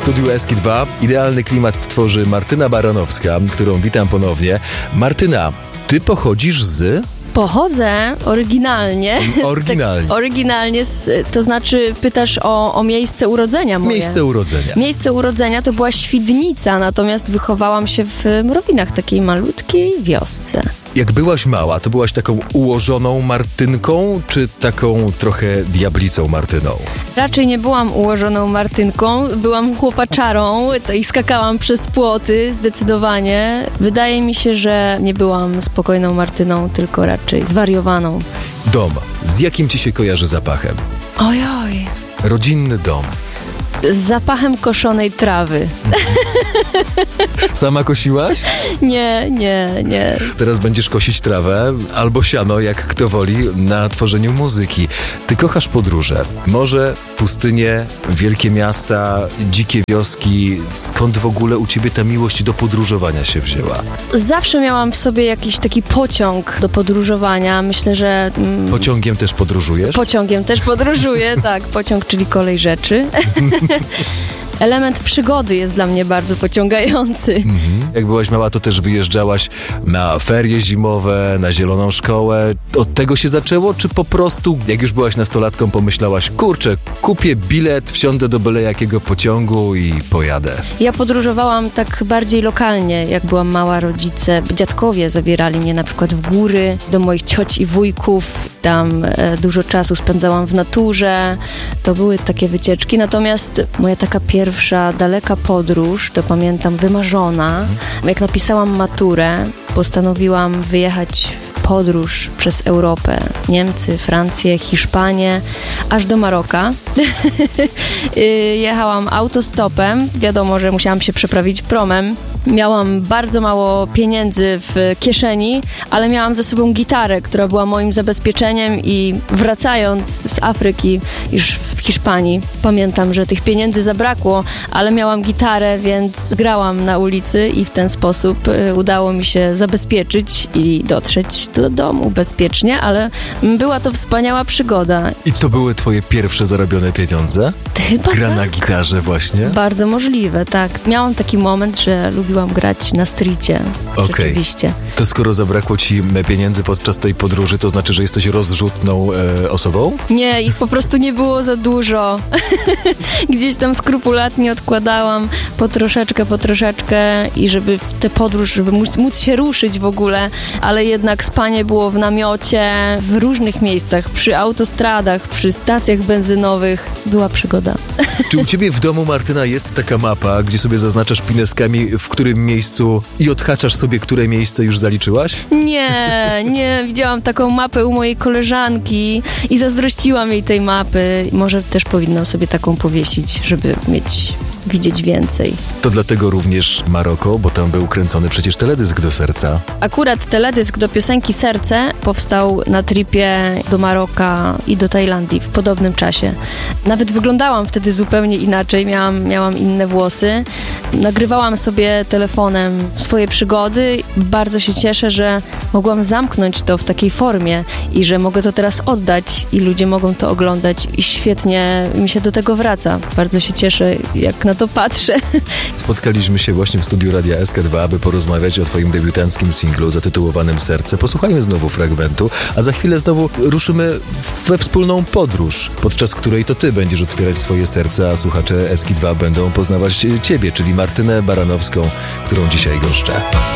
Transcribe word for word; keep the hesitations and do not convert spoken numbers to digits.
studiu S K dwa. Idealny klimat tworzy Martyna Baranowska, którą witam ponownie. Martyna, ty pochodzisz z... Pochodzę oryginalnie. Oryginalnie. Tak, oryginalnie, z, to znaczy pytasz o, o miejsce urodzenia moje. Miejsce urodzenia. Miejsce urodzenia to była Świdnica, natomiast wychowałam się w Mrowinach, takiej malutkiej wiosce. Jak byłaś mała, to byłaś taką ułożoną Martynką, czy taką trochę diablicą Martyną? Raczej nie byłam ułożoną Martynką, byłam chłopaczarą i skakałam przez płoty, zdecydowanie. Wydaje mi się, że nie byłam spokojną Martyną, tylko raczej zwariowaną. Dom. Z jakim ci się kojarzy zapachem? Ojoj. Rodzinny dom. Z zapachem koszonej trawy. Sama kosiłaś? Nie, nie, nie. Teraz będziesz kosić trawę albo siano, jak kto woli, na tworzeniu muzyki. Ty kochasz podróże. Morze, pustynie, wielkie miasta, dzikie wioski. Skąd w ogóle u ciebie ta miłość do podróżowania się wzięła? Zawsze miałam w sobie jakiś taki pociąg do podróżowania. Myślę, że... Mm, Pociągiem też podróżujesz? Pociągiem też podróżuję, tak. Pociąg, czyli kolej rzeczy. Element przygody jest dla mnie bardzo pociągający. Mhm. Jak byłaś mała, to też wyjeżdżałaś na ferie zimowe, na zieloną szkołę. Od tego się zaczęło, czy po prostu, jak już byłaś nastolatką, pomyślałaś, kurczę, kupię bilet, wsiądę do byle jakiego pociągu i pojadę? Ja podróżowałam tak bardziej lokalnie, jak byłam mała. Rodzice, dziadkowie zabierali mnie na przykład w góry, do moich cioci i wujków. Tam e, dużo czasu spędzałam w naturze. To były takie wycieczki. Natomiast moja taka pierwsza daleka podróż, to pamiętam wymarzona. Jak napisałam maturę, postanowiłam wyjechać w podróż przez Europę. Niemcy, Francję, Hiszpanię, aż do Maroka. Jechałam autostopem. Wiadomo, że musiałam się przeprawić promem. Miałam bardzo mało pieniędzy w kieszeni, ale miałam ze sobą gitarę, która była moim zabezpieczeniem i wracając z Afryki już w Hiszpanii, pamiętam, że tych pieniędzy zabrakło, ale miałam gitarę, więc grałam na ulicy i w ten sposób udało mi się zabezpieczyć i dotrzeć do domu bezpiecznie, ale była to wspaniała przygoda. I to były twoje pierwsze zarobione pieniądze? Chyba Gra tak. na gitarze właśnie? Bardzo możliwe, tak. Miałam taki moment, że lubiłam grać na stricie. Okej. Rzeczywiście. To skoro zabrakło ci pieniędzy podczas tej podróży, to znaczy, że jesteś rozrzutną e, osobą? Nie, ich po prostu nie było za dużo. Gdzieś tam skrupulatnie odkładałam po troszeczkę, po troszeczkę i żeby w tę podróż, żeby móc, móc się ruszyć w ogóle, ale jednak spanie było w namiocie, w różnych miejscach, przy autostradach, przy stacjach benzynowych. Była przygoda. Czy u ciebie w domu, Martyna, jest taka mapa, gdzie sobie zaznaczasz pineskami, w którym miejscu i odhaczasz sobie, które miejsce już zaliczyłaś? Nie, nie. Widziałam taką mapę u mojej koleżanki i zazdrościłam jej tej mapy. Może też powinnam sobie taką powiesić, żeby mieć... widzieć więcej. To dlatego również Maroko, bo tam był kręcony przecież teledysk do Serca. Akurat teledysk do piosenki Serce powstał na tripie do Maroka i do Tajlandii w podobnym czasie. Nawet wyglądałam wtedy zupełnie inaczej, miałam, miałam inne włosy. Nagrywałam sobie telefonem swoje przygody. Bardzo się cieszę, że mogłam zamknąć to w takiej formie i że mogę to teraz oddać i ludzie mogą to oglądać i świetnie mi się do tego wraca. Bardzo się cieszę, jak na to patrzę. Spotkaliśmy się właśnie w studiu Radia S K dwa, aby porozmawiać o twoim debiutanckim singlu zatytułowanym Serce. Posłuchajmy znowu fragmentu, a za chwilę znowu ruszymy we wspólną podróż, podczas której to ty będziesz otwierać swoje serce, a słuchacze S K dwa będą poznawać ciebie, czyli Martynę Baranowską, którą dzisiaj goszczę.